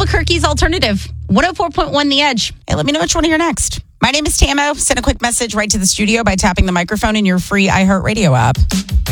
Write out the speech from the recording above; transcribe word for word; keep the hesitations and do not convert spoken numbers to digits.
Albuquerque's alternative. one oh four point one The Edge. Hey, let me know which one to hear next. My name is Tamo. Send a quick message right to the studio by tapping the microphone in your free iHeartRadio app.